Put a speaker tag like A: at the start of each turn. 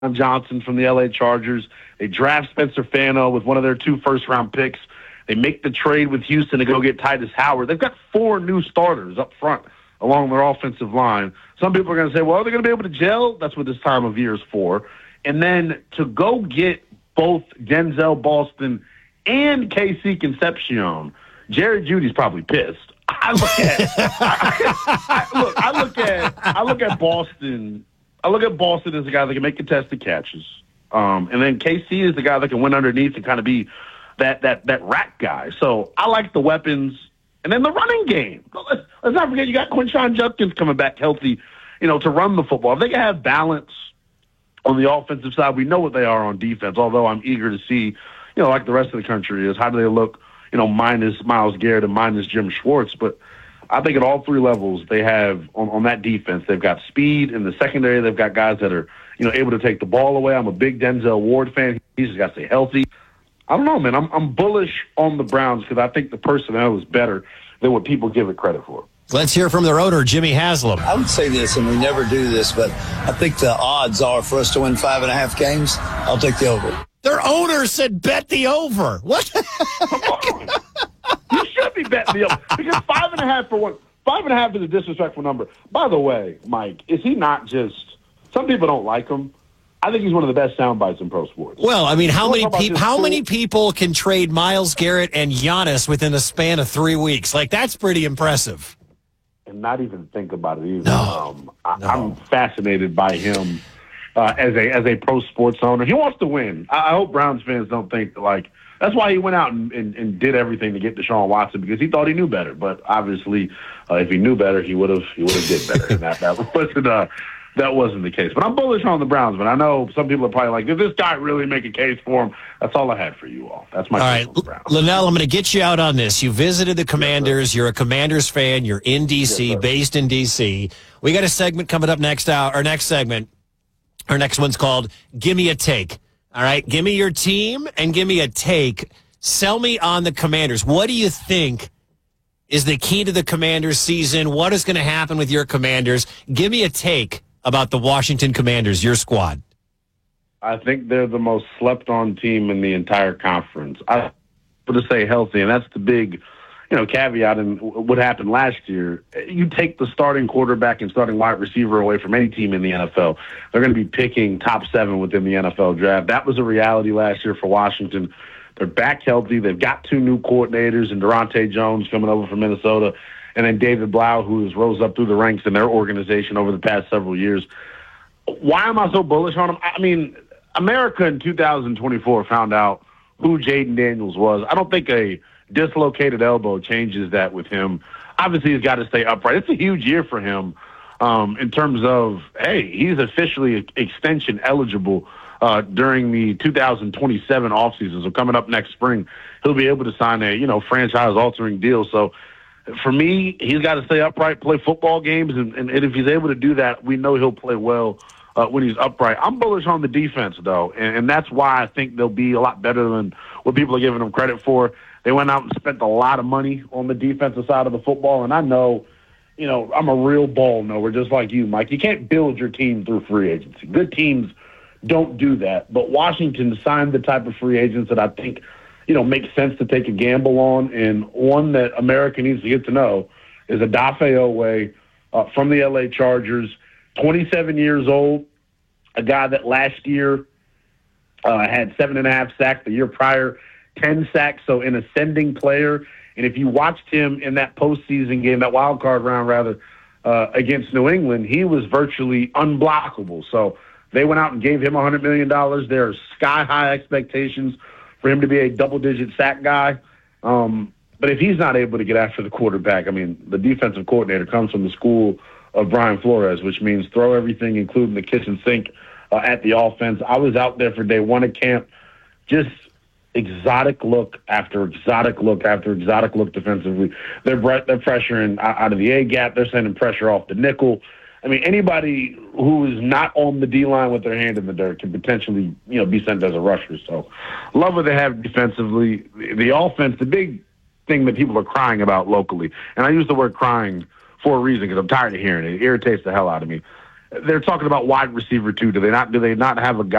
A: Johnson from the L.A. Chargers. They draft Spencer Fano with one of their 2 first-round picks. They make the trade with Houston to go get Titus Howard. They've got 4 new starters up front along their offensive line. Some people are going to say, well, are they going to be able to gel? That's what this time of year is for. And then to go get both Denzel Boston and KC Concepcion, Jerry Jeudy's probably pissed. I look at Boston. I look at Boston as a guy that can make contested catches. And then KC is the guy that can win underneath and kind of be that rack guy. So I like the weapons. And then the running game. Let's not forget you got Quinshon Judkins coming back healthy, to run the football. If they can have balance on the offensive side, we know what they are on defense, although I'm eager to see, like the rest of the country is, how do they look, minus Myles Garrett and minus Jim Schwartz. But I think at all 3 levels they have on that defense, they've got speed. In the secondary, they've got guys that are, able to take the ball away. I'm a big Denzel Ward fan. He's just got to stay healthy. I don't know, man. I'm bullish on the Browns because I think the personnel is better than what people give it credit for.
B: Let's hear from their owner, Jimmy Haslam.
C: I would say this, and we never do this, but I think the odds are for us to win 5.5 games, I'll take the over.
B: Their owner said bet the over. What?
A: You should be betting the over because 5.5 for one. 5.5 is a disrespectful number. By the way, Mike, is he not just? Some people don't like him. I think he's one of the best sound bites in pro sports.
B: Well, I mean, how many people can trade Myles Garrett and Giannis within a span of 3 weeks? Like, that's pretty impressive.
A: And not even think about it either.
B: No.
A: I'm fascinated by him as a pro sports owner. He wants to win. I hope Browns fans don't think that, that's why he went out and did everything to get Deshaun Watson, because he thought he knew better. But obviously, if he knew better, he would have did better. And that wasn't the case. But I'm bullish on the Browns. But I know some people are probably like, did this guy really make a case for him? That's all I had for you all. That's my case on the Browns.
B: Linnell, I'm going to get you out on this. You visited the Commanders. You're a Commanders fan. You're in D.C., based in D.C. We got a segment coming up next hour. Our next segment, our next one's called Give Me a Take. All right? Give me your team and give me a take. Sell me on the Commanders. What do you think is the key to the Commanders season? What is going to happen with your Commanders? Give me a take about the Washington Commanders, your squad.
A: I think they're the most slept-on team in the entire conference. I would say healthy, and that's the big, caveat in what happened last year. You take the starting quarterback and starting wide receiver away from any team in the NFL, they're going to be picking top 7 within the NFL draft. That was a reality last year for Washington. They're back healthy. They've got 2 new coordinators, and Durante Jones coming over from Minnesota, and then David Blau, who has rose up through the ranks in their organization over the past several years. Why am I so bullish on them? I mean, America in 2024 found out who Jaden Daniels was. I don't think a dislocated elbow changes that with him. Obviously, he's got to stay upright. It's a huge year for him in terms of, hey, he's officially extension eligible during the 2027 offseason. So coming up next spring, he'll be able to sign a, franchise-altering deal. So for me, he's got to stay upright, play football games, and if he's able to do that, we know he'll play well when he's upright. I'm bullish on the defense, though, and that's why I think they'll be a lot better than what people are giving them credit for. They went out and spent a lot of money on the defensive side of the football, and I know, I'm a real ball knower, just like you, Mike. You can't build your team through free agency. Good teams don't do that, but Washington signed the type of free agents that I think makes sense to take a gamble on, and one that America needs to get to know is Odafe Oweh from the L.A. Chargers, 27 years old, a guy that last year had 7.5 sacks, the year prior 10 sacks, so an ascending player. And if you watched him in that postseason game, that wild card round rather, against New England, he was virtually unblockable. So they went out and gave him $100 million. There are sky-high expectations for him to be a double-digit sack guy. But if he's not able to get after the quarterback, I mean, the defensive coordinator comes from the school of Brian Flores, which means throw everything, including the kitchen sink, at the offense. I was out there for day 1 of camp, just exotic look after exotic look after exotic look defensively. They're pressuring out of the A-gap. They're sending pressure off the nickel. I mean, anybody who is not on the D-line with their hand in the dirt can potentially, be sent as a rusher. So love what they have defensively. The offense, the big thing that people are crying about locally, and I use the word crying for a reason because I'm tired of hearing it. It irritates the hell out of me. they're talking about wide receiver too. Do they not have a guy